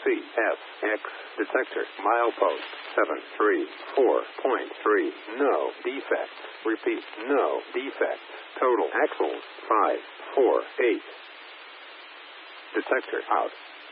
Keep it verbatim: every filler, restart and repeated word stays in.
C S X detector. Milepost seven three four point three. No defects. Repeat, no defects. Total axles five four eight. Detector out.